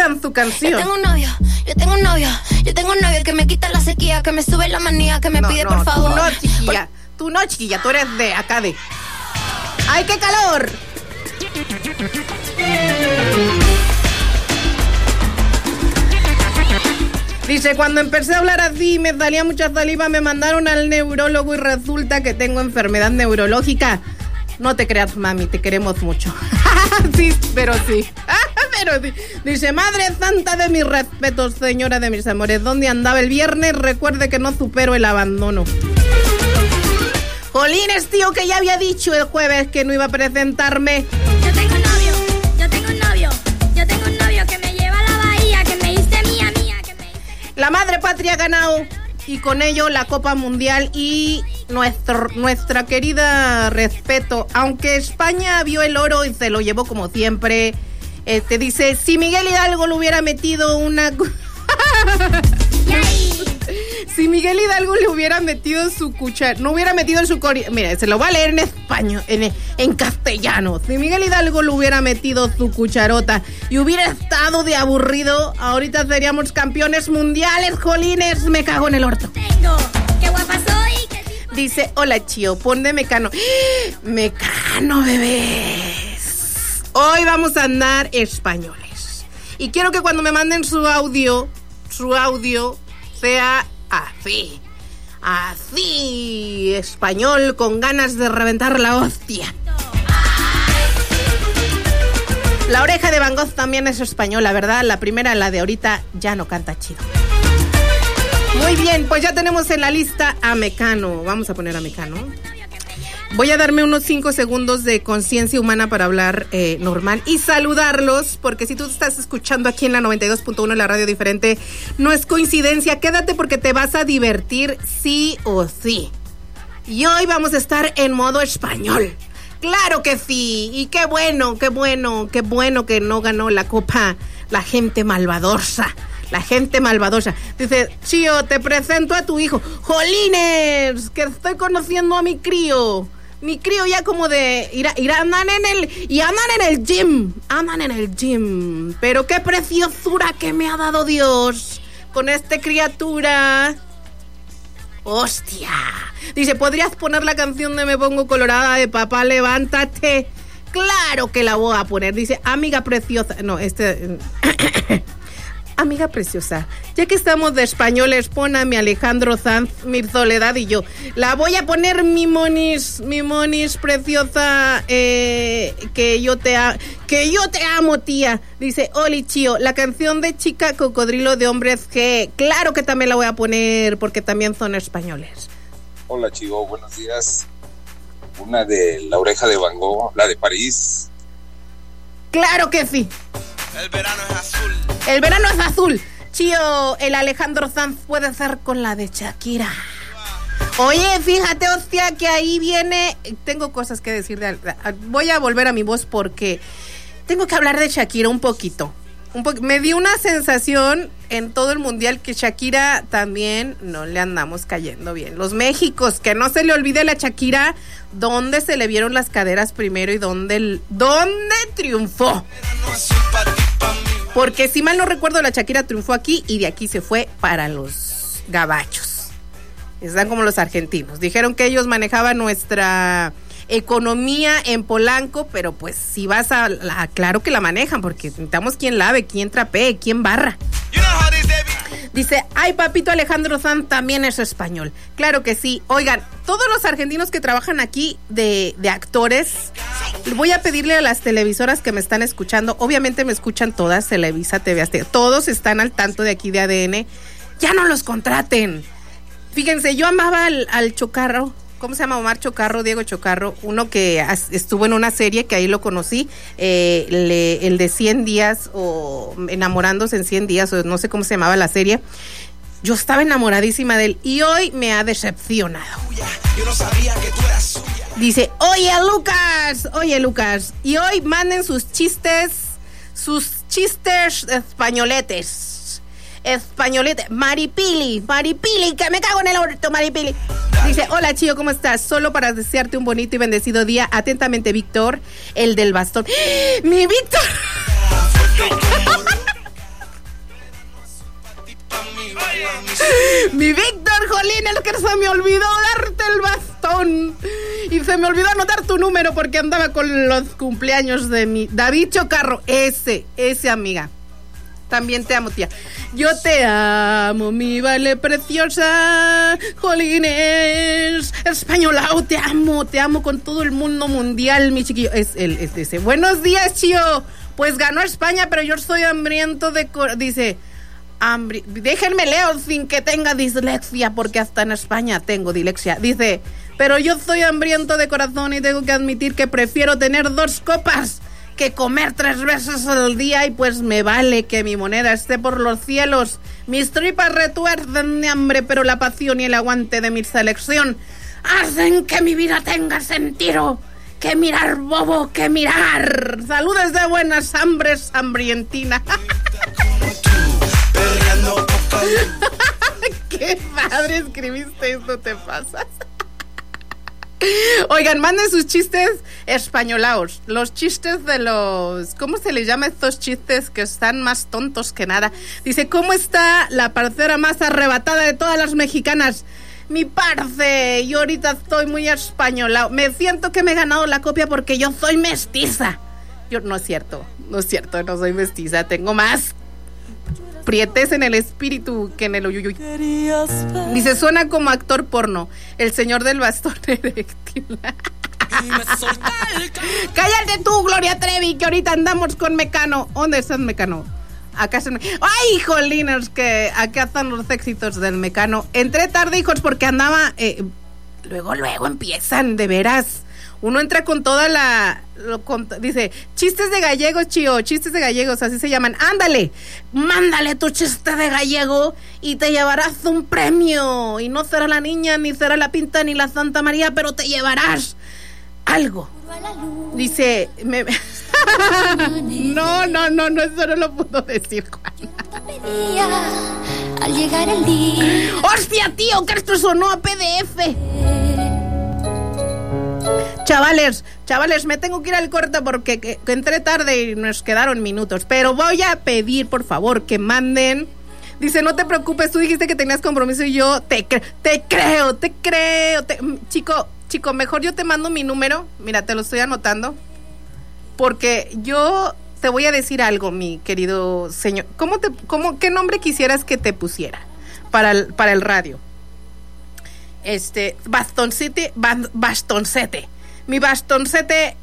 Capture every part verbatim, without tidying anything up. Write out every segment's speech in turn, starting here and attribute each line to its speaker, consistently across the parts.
Speaker 1: pidan su canción.
Speaker 2: Yo tengo un novio, yo tengo un novio, yo tengo un novio que me quita la sequía, que me sube la manía, que me
Speaker 1: no,
Speaker 2: pide
Speaker 1: no,
Speaker 2: por favor.
Speaker 1: Tú no, chiquilla, por... tú no, chiquilla, tú eres de acá de... ¡Ay, qué calor! Dice, cuando empecé a hablar así me salía mucha saliva, me mandaron al neurólogo y resulta que tengo enfermedad neurológica. No te creas, mami, te queremos mucho. Sí, pero sí. Pero sí. Dice, madre santa de mis respetos, señora de mis amores, ¿dónde andaba el viernes? Recuerde que no supero el abandono. Jolines, tío, que ya había dicho el jueves que no iba a presentarme.
Speaker 2: Yo tengo un novio, yo tengo un novio, yo tengo un novio que me lleva a la bahía, que me dice mía, mía, que me dice...
Speaker 1: La madre patria ha ganado y con ello la Copa Mundial y nuestro, nuestra querida respeto. Aunque España vio el oro y se lo llevó como siempre, este dice, si Miguel Hidalgo le hubiera metido una... Si Miguel Hidalgo le hubiera metido su cuchara, no hubiera metido su cori... Mira, se lo voy a leer en español, en, en castellano. Si Miguel Hidalgo le hubiera metido su cucharota y hubiera estado de aburrido, ahorita seríamos campeones mundiales, jolines, me cago en el orto.
Speaker 2: Tengo, qué guapa soy. Qué...
Speaker 1: Dice, hola, Chío, pon de Mecano. Mecano, bebés. Hoy vamos a andar españoles. Y quiero que cuando me manden su audio, su audio sea... Así, así, español con ganas de reventar la hostia. La Oreja de Van Gogh también es española, ¿verdad? La primera, la de ahorita, ya no canta chido. Muy bien, pues ya tenemos en la lista a Mecano. Vamos a poner a Mecano. Voy a darme unos cinco segundos de conciencia humana para hablar eh, normal y saludarlos, porque si tú estás escuchando aquí en la noventa y dos punto uno, la radio diferente, no es coincidencia. Quédate porque te vas a divertir sí o sí. Y hoy vamos a estar en modo español. Claro que sí. Y qué bueno, qué bueno, qué bueno que no ganó la copa la gente malvadosa. La gente malvadosa. Dice, Chío, te presento a tu hijo. ¡Jolines! Que estoy conociendo a mi crío. Mi crío ya como de... Ir, ir andan en el... Y andan en el gym. Andan en el gym. Pero qué preciosura que me ha dado Dios con esta criatura. ¡Hostia! Dice, ¿podrías poner la canción de Me Pongo Colorada de Papá Levántate? Claro que la voy a poner. Dice, amiga preciosa... No, este... Amiga preciosa, ya que estamos de españoles, pon a mi Alejandro Sanz, mi Soledad y yo. La voy a poner, mi monis, mi monis preciosa, eh, que yo te a, que yo te amo, tía. Dice, Oli Chío, la canción de Chica Cocodrilo de Hombres G. Claro que también la voy a poner porque también son españoles.
Speaker 3: Hola Chío, buenos días. Una de La Oreja de Van Gogh, la de París.
Speaker 1: Claro que sí.
Speaker 4: El verano es azul.
Speaker 1: El verano es azul. Chío, el Alejandro Sanz puede ser con la de Shakira. Oye, fíjate, hostia, que ahí viene... Tengo cosas que decir. De... Voy a volver a mi voz porque tengo que hablar de Shakira un poquito. Un po... Me dio una sensación en todo el mundial que Shakira también no le andamos cayendo bien. Los Méxicos, que no se le olvide la Shakira, dónde se le vieron las caderas primero y dónde, dónde triunfó. Porque si mal no recuerdo, la Shakira triunfó aquí y de aquí se fue para los gabachos. Están como los argentinos. Dijeron que ellos manejaban nuestra economía en Polanco, pero pues si vas a... La, claro que la manejan, porque necesitamos quien lave, quien trapee, quien barra. Dice, ay, papito Alejandro Sanz también es español. Claro que sí. Oigan, todos los argentinos que trabajan aquí de, de actores, voy a pedirle a las televisoras que me están escuchando, obviamente me escuchan todas, Televisa, T V Azteca, todos están al tanto de aquí de A D N, ya no los contraten. Fíjense, yo amaba al, al Chocarro, ¿cómo se llama? Omar Chocarro, Diego Chocarro, uno que as, estuvo en una serie que ahí lo conocí, eh, le, el de cien días o Enamorándose en cien días, o no sé cómo se llamaba la serie. Yo estaba enamoradísima de él y hoy me ha decepcionado.
Speaker 4: Yo no sabía que tú eras suya.
Speaker 1: Dice, oye Lucas, oye Lucas, y hoy manden sus chistes, sus chistes españoletes. Españolete, Maripili, Maripili, que me cago en el orto, Maripili. Dice, hola Chío, ¿cómo estás? Solo para desearte un bonito y bendecido día. Atentamente, Víctor, el del bastón. ¡Mi Víctor! Mi Víctor, jolín, es que se me olvidó darte el bastón. Y se me olvidó anotar tu número porque andaba con los cumpleaños de mi David Chocarro. Ese, ese amiga. También te amo, tía. Yo te amo, mi vale preciosa. Jolines, españolao, te amo, te amo con todo el mundo mundial, mi chiquillo. Es el, es ese. Buenos días, chío. Pues ganó España, pero yo estoy hambriento de... Cor- dice, hambre... déjenme leo sin que tenga dislexia, porque hasta en España tengo dislexia. Dice, pero yo estoy hambriento de corazón y tengo que admitir que prefiero tener dos copas que comer tres veces al día, y pues me vale que mi moneda esté por los cielos. Mis tripas retuercen de hambre, pero la pasión y el aguante de mi selección hacen que mi vida tenga sentido. Que mirar, bobo, que mirar. Saludos de buenas hambres, hambrientina. Qué padre escribiste esto, te pasas. Oigan, manden sus chistes españolaos. Los chistes de los... ¿Cómo se les llama estos chistes que están más tontos que nada? Dice, ¿cómo está la parcera más arrebatada de todas las mexicanas? Mi parce, yo ahorita estoy muy españolao. Me siento que me he ganado la copia porque yo soy mestiza. Yo, no es cierto, no es cierto, no soy mestiza. Tengo más prietes en el espíritu que en el uyuyuy. Dice, suena como actor porno, el señor del bastón eréctil. Cállate tú, Gloria Trevi, que ahorita andamos con Mecano. ¿Dónde estás, Mecano? Acá están... ¡Ay, jolines! Que acá están los éxitos del Mecano. Entré tarde, hijos, porque andaba... Eh, luego, luego empiezan, de veras. Uno entra con toda la... Lo, con, dice, chistes de gallegos, chío, chistes de gallegos, así se llaman. Ándale, mándale tu chiste de gallego y te llevarás un premio. Y no será la niña, ni será la Pinta, ni la Santa María, pero te llevarás algo. Dice, me... no, no, no, no, eso no lo puedo decir, Juan.
Speaker 2: Al llegar el día.
Speaker 1: ¡Hostia, tío, que esto sonó a P D F! Chavales, chavales, me tengo que ir al corte porque que, que entré tarde y nos quedaron minutos. Pero voy a pedir, por favor, que manden. Dice, no te preocupes, tú dijiste que tenías compromiso y yo te, cre- te creo, te creo. Te... Chico, chico, mejor yo te mando mi número. Mira, te lo estoy anotando. Porque yo te voy a decir algo, mi querido señor. ¿Cómo te, cómo, qué nombre quisieras que te pusiera para el, para el radio? Este, bastoncete, bastoncete. Mi bastoncete,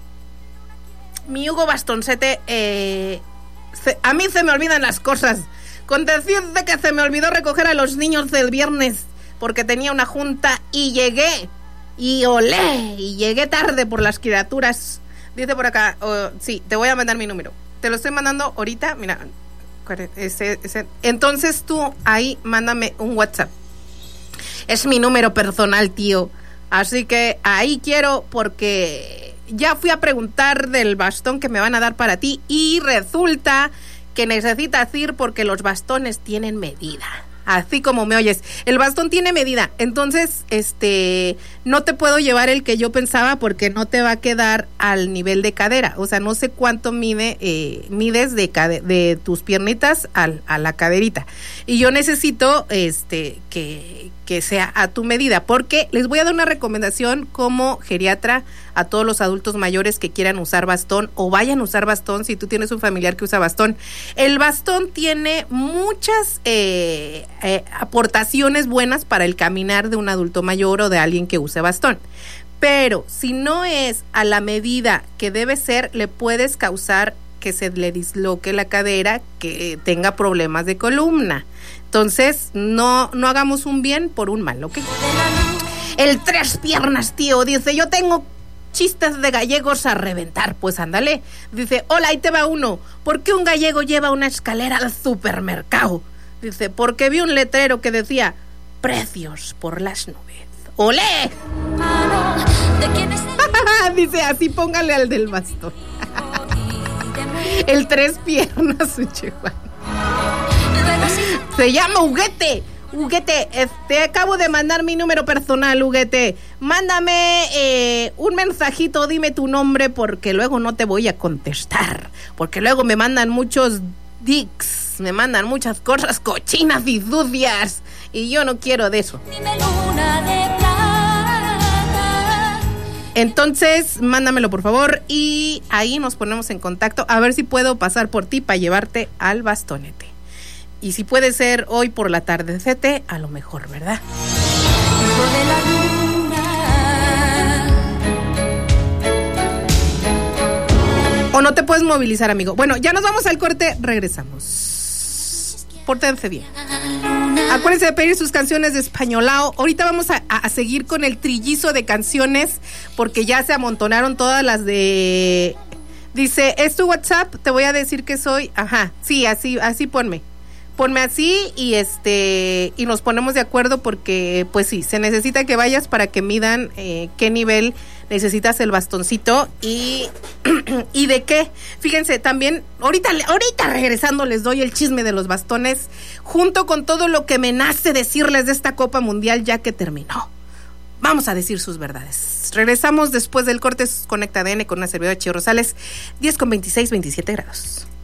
Speaker 1: mi Hugo Bastoncete, eh, se, a mí se me olvidan las cosas. Con decirte que se me olvidó recoger a los niños del viernes porque tenía una junta y llegué, y olé, y llegué tarde por las criaturas. Dice por acá, oh, sí, te voy a mandar mi número. Te lo estoy mandando ahorita, mira, ese, ese. Entonces tú ahí mándame un WhatsApp. Es mi número personal, tío. Así que ahí quiero, porque ya fui a preguntar del bastón que me van a dar para ti y resulta que necesitas ir porque los bastones tienen medida. Así como me oyes, el bastón tiene medida. Entonces, este, no te puedo llevar el que yo pensaba porque no te va a quedar al nivel de cadera. O sea, no sé cuánto mide, eh, mides de, cade- de tus piernitas al, a la caderita. Y yo necesito, este, que, que sea a tu medida, porque les voy a dar una recomendación como geriatra a todos los adultos mayores que quieran usar bastón o vayan a usar bastón si tú tienes un familiar que usa bastón. El bastón tiene muchas eh, eh, aportaciones buenas para el caminar de un adulto mayor o de alguien que use bastón. Pero si no es a la medida que debe ser, le puedes causar que se le disloque la cadera, que tenga problemas de columna. Entonces, no, no hagamos un bien por un mal, ¿ok? El tres piernas, tío, dice, yo tengo chistes de gallegos a reventar. Pues ándale. Dice, hola, ahí te va uno. ¿Por qué un gallego lleva una escalera al supermercado? Dice, porque vi un letrero que decía, precios por las nubes. ¡Olé!
Speaker 2: ¿De quién es el...
Speaker 1: Dice, así póngale al del bastón. El tres piernas, Juan. Se llama Huguete. Huguete, te acabo de mandar mi número personal, Huguete. Mándame eh, un mensajito, dime tu nombre, porque luego no te voy a contestar. Porque luego me mandan muchos dicks. me mandan muchas cosas cochinas y sucias y yo no quiero de eso.
Speaker 2: Dime luna de plata.
Speaker 1: Entonces, mándamelo por favor y ahí nos ponemos en contacto a ver si puedo pasar por ti para llevarte al bastonete. Y si puede ser hoy por la tardecete, a lo mejor, ¿verdad?
Speaker 2: Hijo de la luna.
Speaker 1: O no te puedes movilizar, amigo. Bueno, ya nos vamos al corte, regresamos. Pórtense bien. Acuérdense de pedir sus canciones de españolao. Ahorita vamos a, a seguir con el trillizo de canciones porque ya se amontonaron todas las de... Dice, ¿es tu WhatsApp? Te voy a decir que soy... Ajá, sí, así, así ponme. Ponme así y este y nos ponemos de acuerdo porque pues sí, se necesita que vayas para que midan eh, qué nivel necesitas el bastoncito y y de qué. Fíjense, también ahorita ahorita regresando les doy el chisme de los bastones junto con todo lo que me nace decirles de esta Copa Mundial ya que terminó. Vamos a decir sus verdades. Regresamos después del corte. Conecta A D N con una servidora Chio Rosales, diez con veintiséis, veintisiete grados.